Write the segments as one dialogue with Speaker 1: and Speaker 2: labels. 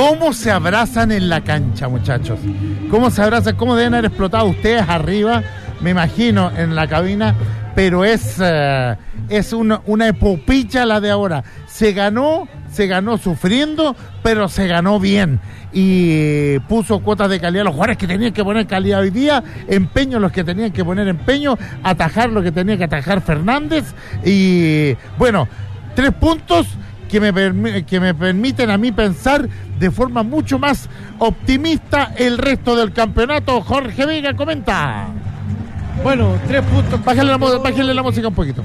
Speaker 1: ¿Cómo se abrazan en la cancha, muchachos? ¿Cómo se abrazan? ¿Cómo deben haber explotado ustedes arriba? Me imagino, en la cabina, pero es una epopeya la de ahora. Se ganó sufriendo, pero se ganó bien. Y puso cuotas de calidad a los jugadores que tenían que poner calidad hoy día, empeño los que tenían que poner empeño, atajar lo que tenía que atajar Fernández. Y bueno, 3 puntos que me permiten a mí pensar de forma mucho más optimista el resto del campeonato. Jorge Vega comenta.
Speaker 2: Bueno, 3 puntos.
Speaker 1: Bájale la música un poquito.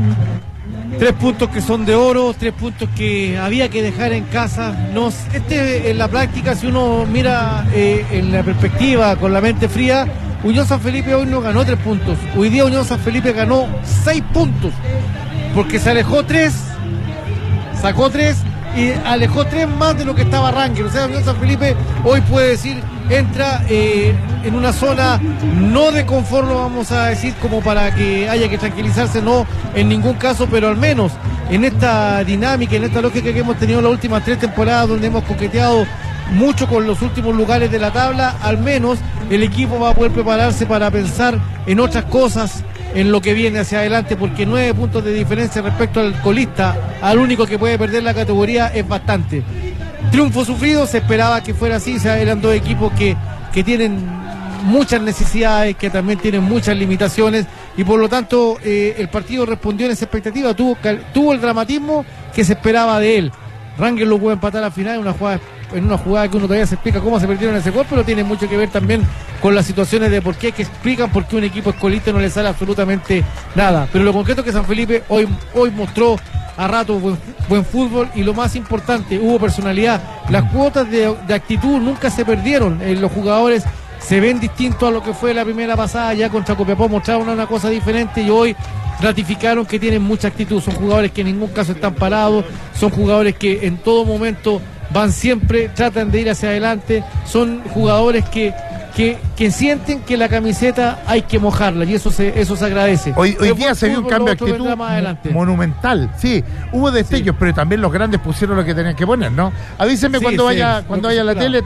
Speaker 2: 3 puntos que son de oro, 3 puntos que había que dejar en casa. En la práctica, si uno mira en la perspectiva, con la mente fría, Unión San Felipe hoy no ganó 3 puntos. Hoy día Unión San Felipe ganó 6 puntos, porque se alejó 3, sacó 3 y alejó 3 más de lo que estaba Rangers. O sea, Unión San Felipe hoy puede decir, entra en una zona no de confort, vamos a decir, como para que haya que tranquilizarse, no en ningún caso, pero al menos en esta dinámica, en esta lógica que hemos tenido las últimas 3 temporadas, donde hemos coqueteado mucho con los últimos lugares de la tabla, al menos el equipo va a poder prepararse para pensar en otras cosas, en lo que viene hacia adelante, porque 9 puntos de diferencia respecto al colista, al único que puede perder la categoría, es bastante. Triunfo sufrido, se esperaba que fuera así. O sea, eran 2 equipos que tienen muchas necesidades, que también tienen muchas limitaciones, y por lo tanto el partido respondió en esa expectativa, tuvo el dramatismo que se esperaba de él. Rangers lo pudo empatar al final en una jugada que uno todavía se explica cómo se perdieron ese gol, pero tiene mucho que ver también con las situaciones de por qué, que explican por qué un equipo escolista no le sale absolutamente nada. Pero lo concreto es que San Felipe hoy mostró a rato buen fútbol, y lo más importante, hubo personalidad. Las cuotas de actitud nunca se perdieron. Los jugadores se ven distintos a lo que fue la primera pasada. Ya contra Copiapó mostraron una cosa diferente, y hoy ratificaron que tienen mucha actitud. Son jugadores que en ningún caso están parados, son jugadores que en todo momento van siempre, tratan de ir hacia adelante, son jugadores que sienten que la camiseta hay que mojarla, y eso se agradece.
Speaker 1: Hoy día se vio un cambio de actitud monumental. Sí, hubo destellos, pero también los grandes pusieron lo que tenían que poner, ¿no? Avísenme cuando vaya a la tele.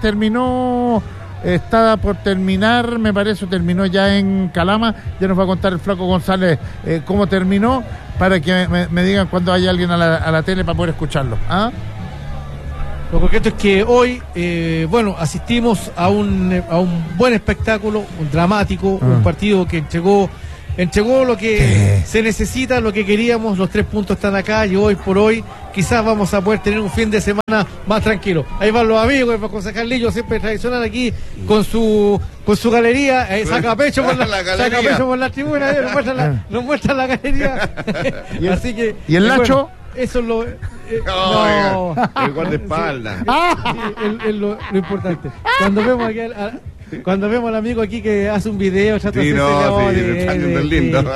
Speaker 1: Está por terminar, me parece, terminó ya en Calama. Ya nos va a contar el Flaco González cómo terminó, para que me digan cuando haya alguien a la tele para poder escucharlo. ¿Ah?
Speaker 2: Lo concreto es que hoy, asistimos a un buen espectáculo, un dramático, un partido que entregó lo que se necesita, lo que queríamos. Los 3 puntos están acá, y hoy por hoy quizás vamos a poder tener un fin de semana más tranquilo. Ahí van los amigos, el concejal Lillo, siempre tradicional aquí, con su galería, saca pecho por la tribuna, nos muestra la galería. Así que,
Speaker 1: ¿y el Nacho?
Speaker 2: Eso es lo...
Speaker 3: el guardaespaldas.
Speaker 2: Es lo importante. Cuando vemos aquí cuando vemos al amigo aquí que hace un video,
Speaker 3: lindo.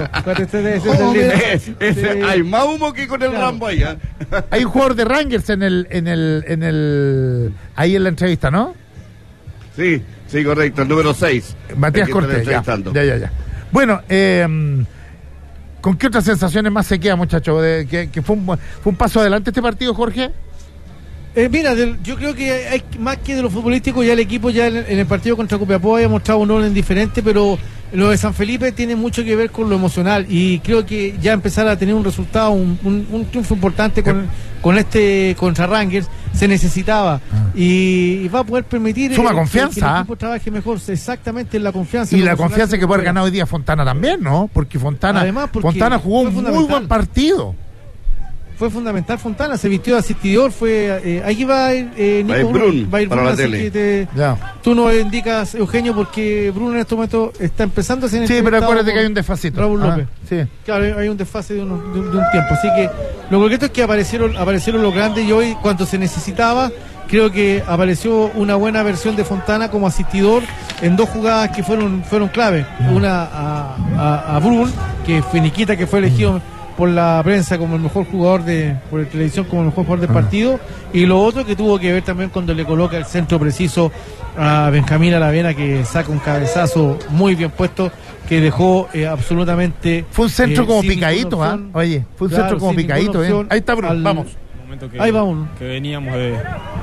Speaker 3: Hay más humo que con el Rambo ahí.
Speaker 1: Hay un jugador de Rangers en el ahí en la entrevista, ¿no?
Speaker 3: Sí, correcto, el número 6.
Speaker 1: Matías Cortés. Ya. Bueno, ¿con qué otras sensaciones más se queda, muchachos? ¿Que fue un paso adelante este partido, Jorge?
Speaker 2: Mira, yo creo que hay más que de lo futbolístico. Ya el equipo ya en el partido contra Copiapó había mostrado un orden diferente, pero lo de San Felipe tiene mucho que ver con lo emocional, y creo que ya empezar a tener un resultado, un triunfo importante con contra Rangers se necesitaba, y va a poder permitir
Speaker 1: suma confianza,
Speaker 2: que el equipo trabaje mejor. Exactamente, la confianza,
Speaker 1: y la confianza que puede ganar hoy día Fontana también, ¿no? Porque Fontana jugó un muy buen partido.
Speaker 2: Fue fundamental Fontana, se vistió de asistidor, aquí va a ir Nico Brun,
Speaker 3: para la tele.
Speaker 2: Tú nos indicas, Eugenio, porque Bruno en este momento está empezando a ser...
Speaker 1: Sí, pero acuérdate que hay un desfacito.
Speaker 2: Raúl López.
Speaker 1: Sí.
Speaker 2: Claro, hay un desfase de un tiempo, así que lo concreto es que aparecieron los grandes, y hoy, cuando se necesitaba, creo que apareció una buena versión de Fontana como asistidor en 2 jugadas que fueron clave. Una a Brun, que finiquita, que fue elegido por la prensa como el mejor jugador por la televisión como el mejor jugador del partido, y lo otro que tuvo que ver también cuando le coloca el centro preciso a Benjamín Aravena, que saca un cabezazo muy bien puesto, que dejó absolutamente...
Speaker 1: Fue un centro como picadito, Oye, fue un centro como picadito, Ahí está Bruno, vamos.
Speaker 4: Ahí vamos. Que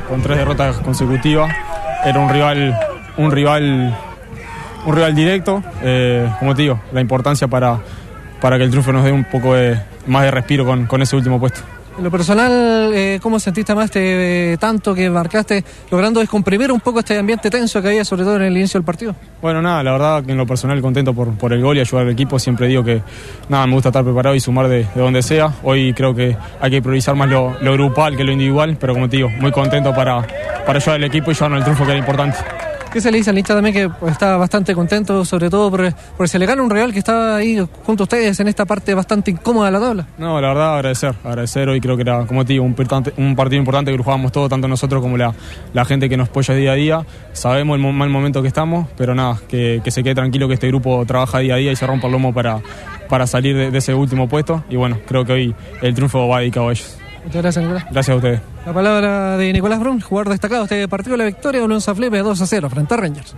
Speaker 4: con 3 derrotas consecutivas. Era un rival directo. Como te digo, la importancia para que el triunfo nos dé un poco más de respiro con ese último puesto.
Speaker 5: En lo personal, ¿cómo sentiste más tanto que marcaste, logrando descomprimir un poco este ambiente tenso que había, sobre todo en el inicio del partido?
Speaker 4: Bueno, nada, la verdad que en lo personal contento por el gol y ayudar al equipo. Siempre digo que nada, me gusta estar preparado y sumar de donde sea. Hoy creo que hay que priorizar más lo grupal que lo individual, pero como te digo, muy contento para ayudar al equipo y llevarnos el triunfo, que era importante.
Speaker 5: ¿Qué se le dice al hincha también, que está bastante contento, sobre todo por se le gana un rival que estaba ahí junto a ustedes en esta parte bastante incómoda de la tabla?
Speaker 4: No, la verdad agradecer. Hoy creo que era, como te digo, un partido importante que lo jugábamos todos, tanto nosotros como la gente que nos apoya día a día. Sabemos el mal momento que estamos, pero nada, que se quede tranquilo, que este grupo trabaja día a día y se rompa el lomo para salir de ese último puesto. Y bueno, creo que hoy el triunfo va dedicado a ellos.
Speaker 5: Muchas gracias, Nicolás.
Speaker 4: Gracias a ustedes.
Speaker 5: La palabra de Nicolás Brun, jugador destacado este partido, la victoria de Unión San Felipe 2-0 frente a Rangers.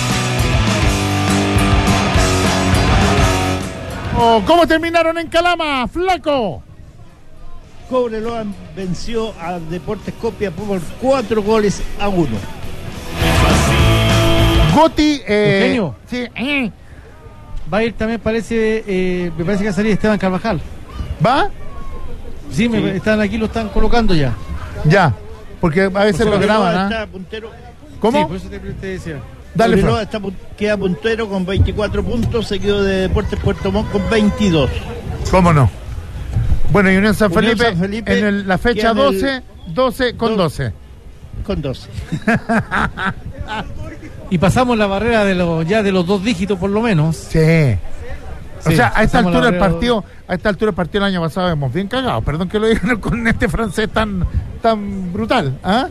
Speaker 1: ¿Cómo terminaron en Calama, flaco?
Speaker 6: Cobreloa venció a Deportes Copiapó por 4-1.
Speaker 1: Goti,
Speaker 2: Eugenio.
Speaker 1: sí,
Speaker 2: Va a ir también, me parece que va a salir Esteban Carvajal.
Speaker 1: ¿va?
Speaker 2: Sí, están aquí, lo están colocando ya.
Speaker 1: Ya, porque a veces lo graban, ¿ah?
Speaker 6: Está puntero.
Speaker 1: ¿Cómo?
Speaker 2: Sí, por eso te decía.
Speaker 1: Dale,
Speaker 6: Cobreloa
Speaker 1: Fran.
Speaker 6: queda puntero con 24 puntos, seguido de Deportes Puerto Montt con 22.
Speaker 1: ¿Cómo no? Bueno, y Unión San
Speaker 6: Unión
Speaker 1: Felipe,
Speaker 6: San Felipe
Speaker 1: en la fecha
Speaker 6: queda
Speaker 1: 12 con 12.
Speaker 6: Con 12.
Speaker 2: Y pasamos la barrera de los 2 dígitos por lo menos.
Speaker 1: Sí. O
Speaker 2: Sí,
Speaker 1: sea, a esta
Speaker 2: pasamos
Speaker 1: altura del
Speaker 2: la barrera
Speaker 1: partido, el año pasado hemos bien cagado. Perdón que lo digan con este francés tan brutal, ¿ah?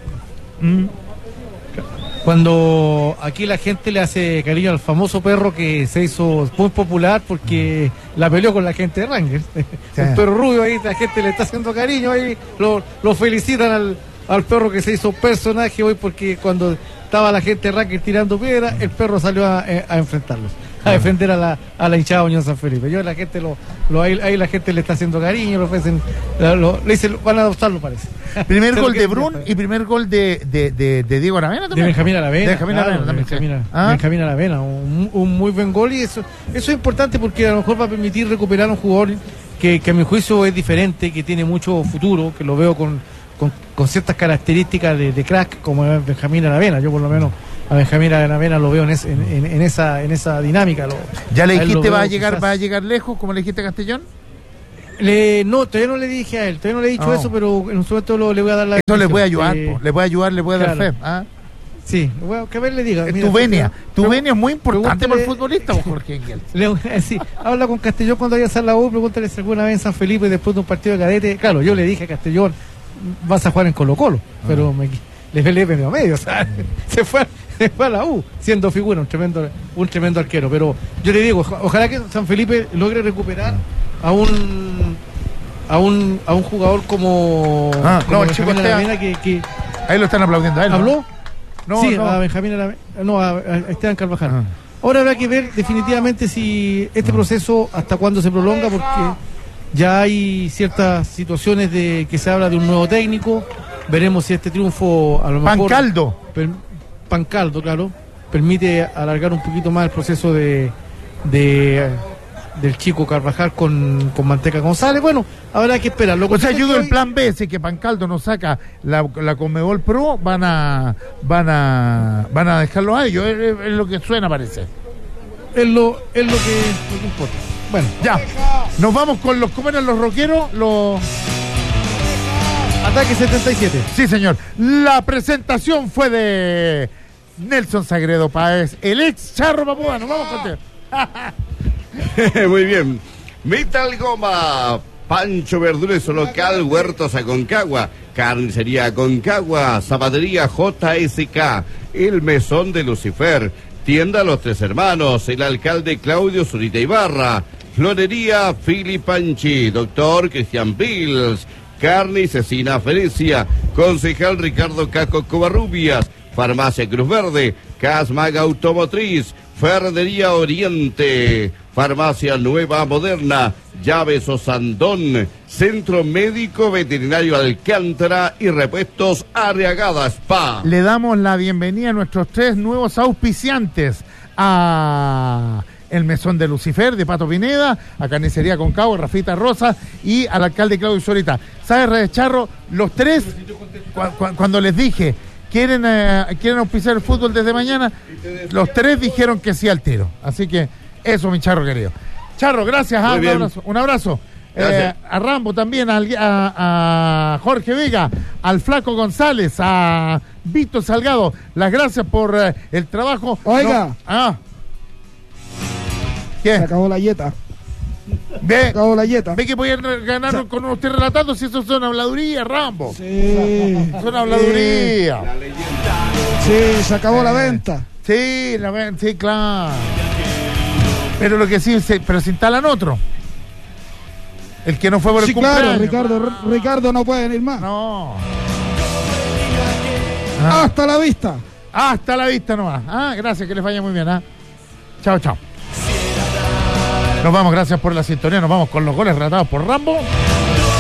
Speaker 2: Cuando aquí la gente le hace cariño al famoso perro que se hizo muy popular porque la peleó con la gente de Rangers.
Speaker 1: Sí.
Speaker 2: El perro rubio ahí, la gente le está haciendo cariño ahí, lo felicitan al perro que se hizo personaje hoy, porque cuando estaba la gente de Rangers tirando piedra, el perro salió a enfrentarlos, a defender a la hinchada Unión San Felipe. Yo la gente ahí la gente le está haciendo cariño, lo ofrecen, le dicen, van a adoptarlo, parece.
Speaker 1: Primer gol de Brun y primer gol de Diego Aravena también.
Speaker 2: De Benjamín Aravena.
Speaker 1: De Benjamín Aravena también.
Speaker 2: Benjamín Aravena, un muy buen gol, y eso es importante porque a lo mejor va a permitir recuperar un jugador que a mi juicio es diferente, que tiene mucho futuro, que lo veo con ciertas características de crack como es Benjamín Aravena. Yo por lo menos a Benjamín Aravena lo veo en esa dinámica.
Speaker 1: ¿Ya le dijiste va a llegar lejos, como le dijiste a Castellón?
Speaker 2: No, todavía no le dije a él, todavía no le he dicho eso, pero en un momento le voy a dar la...
Speaker 1: Eso le puede ayudar, le puede dar fe. ¿Ah?
Speaker 2: Sí, bueno, que a ver le diga.
Speaker 1: Tu venia es muy importante para el futbolista, Jorge Engel.
Speaker 2: Sí, habla con Castellón cuando vaya a hacer la U, pregúntale si alguna vez en San Felipe después de un partido de cadete. Claro, yo le dije a Castellón, vas a jugar en Colo-Colo, pero le medio a medio, o sea, se fue a la U siendo figura, un tremendo arquero. Pero yo le digo, ojalá que San Felipe logre recuperar a un jugador como Benjamín Aravena, que
Speaker 1: ahí lo están aplaudiendo a él.
Speaker 2: ¿Habló?
Speaker 1: No,
Speaker 2: sí,
Speaker 1: no.
Speaker 2: a Benjamín Aravena, a Esteban Carvajal. Ahora habrá que ver definitivamente si este proceso hasta cuándo se prolonga, porque ya hay ciertas situaciones de que se habla de un nuevo técnico. Veremos si este triunfo a lo mejor... Pancaldo, claro, permite alargar un poquito más el proceso del chico Carvajal con Manteca González. Bueno, habrá que esperarlo.
Speaker 1: O sea, yo digo el plan B, si que Pancaldo no saca la Conmebol Pro, van a dejarlo a ellos, es lo que suena, parece.
Speaker 2: Es lo que importa. Bueno,
Speaker 1: ya, nos vamos con ¿cómo eran los rockeros?
Speaker 2: Ataque 77.
Speaker 1: Sí, señor. La presentación fue de Nelson Sagredo Páez, el ex Charro Papuda. Nos vamos con
Speaker 3: Muy bien. Metal Goma, Pancho Verduras local, Huertos Aconcagua, Carnicería Aconcagua, Zapatería JSK, El Mesón de Lucifer, Tienda Los Tres Hermanos, el alcalde Claudio Zurita Ibarra, Florería Filipanchi, Doctor Cristian Pils, Carne y Cecina Ferecia, Concejal Ricardo Caco Covarrubias, Farmacia Cruz Verde, Casmaga Automotriz, Ferrería Oriente, Farmacia Nueva Moderna, Llaves Osandón, Centro Médico Veterinario Alcántara y Repuestos Arriagada Spa.
Speaker 1: Le damos la bienvenida a nuestros 3 nuevos auspiciantes, a el Mesón de Lucifer, de Pato Pineda, a Carnicería Concagua, Rafita Rosa y al alcalde Claudio Solita. ¿Sabes, Red Charro? Los 3, cuando les dije, ¿quieren auspiciar el fútbol desde mañana? Los 3 dijeron que sí al tiro. Así que eso, mi Charro querido. Charro, gracias. Un abrazo. A Rambo también, a Jorge Vega, al Flaco González, a Víctor Salgado. Las gracias por el trabajo.
Speaker 7: Oiga.
Speaker 1: ¿Qué?
Speaker 7: Se acabó la yeta.
Speaker 1: Ve
Speaker 7: Ve
Speaker 1: que podían ganar con usted relatando si eso son habladurías, Rambo.
Speaker 7: Sí.
Speaker 1: Son habladurías.
Speaker 7: Sí, se acabó la venta.
Speaker 1: Sí, sí, claro. Pero lo que sí, pero se instalan otro. El que no fue por el cumpleaños.
Speaker 7: Claro, Ricardo no puede venir más.
Speaker 1: No.
Speaker 7: Hasta la vista.
Speaker 1: Hasta la vista nomás. Gracias, que les vaya muy bien. Chao, chao. Nos vamos, gracias por la sintonía. Nos vamos con los goles relatados por Rambo.